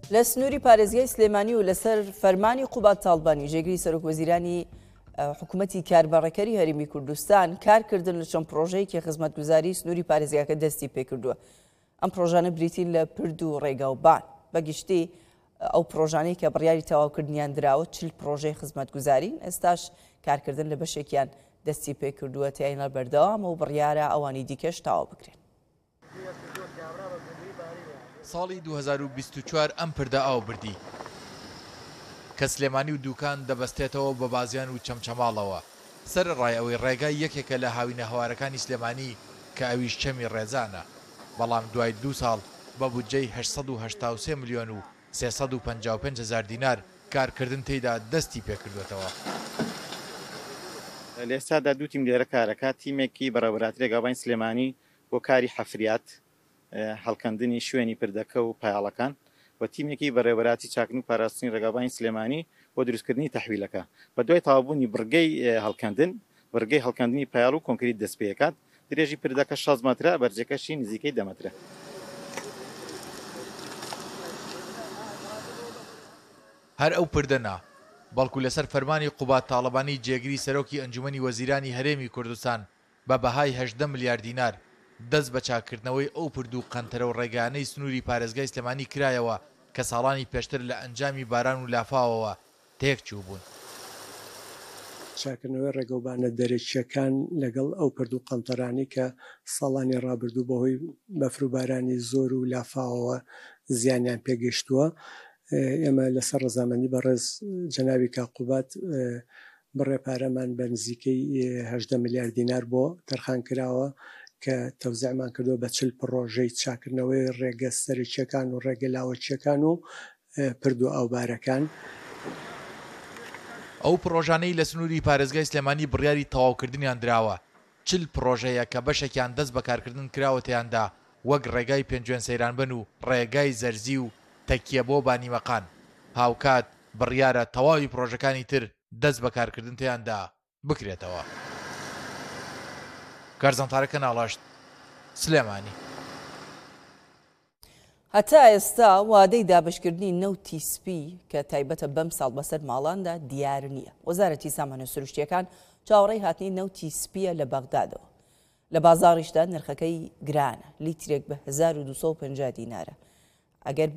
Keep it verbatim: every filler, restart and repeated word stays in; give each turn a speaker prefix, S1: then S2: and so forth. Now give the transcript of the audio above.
S1: لە سنووری پارێزگای سلێمانی و لەسەر فەرمانی قوبات تاڵبانی جێگری سەرۆکوەزیرانی حکوومەتی کاربەڕێکەری هەرێمی کوردستان کارکردن لە چەند پرۆژەیەکی خزمەتگوزاری سنووری پارێزگاکە دەستی پێکردووە. ئەم پرۆژانە بریتین لە پرد و ڕێگاوبان بەگشتی ئەو پرۆژانەی کە بڕیاری تەواوکردنیان دراوە چل پرۆژەی خزمەتگوزارین ئێستاش کارکردن لە بەشێکیان دەستی پێکردووە تیانە بەردەوام و بڕیارە ئەوانی دیکەش تاوا بکرێن.
S2: ساڵی دوو هەزار و بیست و چوار ئەم پردە ئاو بردی کە سلێمانی و دووکان دەبەستێتەوە بە بازیان و چەمچەماڵەوە. سەر ڕای ئەوەی ڕێگای یەکێکە لە هاوینە هەوارەکانی سلێمانی کە ئەویش چەمی ڕێزانە، بەڵام دوای دوو ساڵ بە بودجەی هەشت سەد و هەشتا و سێ ملیۆن و سێ سەد و پەنجا و پێنج هەزار دینار کارکردن تێیدا دەستی پێکردوێتەوە.
S3: لە ئێستادا دوو تیم لێرە کارەکە، تیمێکی بەڕێوەبەراتی ڕێگاوبانی سلێمانی بۆ کاری حەفریات هەڵکەندنی شوێنی پردەکە و پایاڵەکان و تیمێکی بەڕێوەبەراتی چاکنی و پاراستنی ڕێگاوبانی سلێمانی بۆ دروستکردنی تەحویلەکە. بە دوای تەواوبوونی بڕگەی هەڵکەندن بڕگەی هەڵکەندنی پایاڵ و کۆنکریت دەست پێ دەکات. درێژی پردەکە شەش مەترە، بەرجەکەشی نزیکەی دە مەترە.
S2: هەر ئەو پردەنا بەڵکو لەسەر فەرمانی قوبات تاڵبانی جێگری سەرۆکی ئەنجومەنی وەزیرانی هەرێمی کوردستان بە بەهای هەژدە ملیار دینار دەست بە چاکردنەوەی ئەو پرد و قەنتەرە و ڕێگانەی سنووری پارێزگای سلێمانی کرایەوە کە ساڵانی پێشتر لە ئەنجامی باران و لافاوەوە تێک چوو بوون.
S4: چاکردنەوەی ڕێگەوبانە دەرەکیەکان لەگەڵ ئەو پرد و قەنتەرانی کە ساڵانی ڕابردوو بەهۆی بەفر و بارانی زۆر و لافاوەوە زیانیان پێگەشتووە. ئێمە لەسەر ڕەزامەندی بەڕێز جەنابی کاقوبات بڕێ پارەمان بە نزیکەی هەژدە ملیار دینار بۆ تەرخان کراوە کە تەوزیعمان کردووە بە چل پرۆژەی چاکردنەوەی ڕێگە سەرچیەکان و ڕێگە لاوەچیەکان و پرد و ئاوبارەکان.
S2: ئەو پرۆژانەی لە سنووری پارێزگای سلێمانی بڕیاری تەواوکردنیان دراوە چل پرۆژەیە کە بەشێکیان دەست بەکارکردن کراوە تیاندا، وەک ڕێگای پێنجوێن سەیرانبن و ڕێگای زەرزی و تەکیە بۆ بانیمەقان. هاوکات بڕیارە تەواوی پرۆژەکانی تر دەست بەکارکردن تیاندا بکرێتەوە. کارزانتارەکە ناڵاشت سلێمانی.
S1: هەتا ئێستا وادەی دابشکردنی نەوتی سپی کە تایبەتە بەم ساڵ بەسەر ماڵاندا دیار نییە. وەزارەتی سامانە سروشتیەکان چاوەڕێی هاتنی نەوتی سپیە لە بەغدادەوە. لە بازاڕیشدا نرخەکەی گرانە، لیترێک بە هەزار و دووسەد و پەنجا دینارە. ئەگەر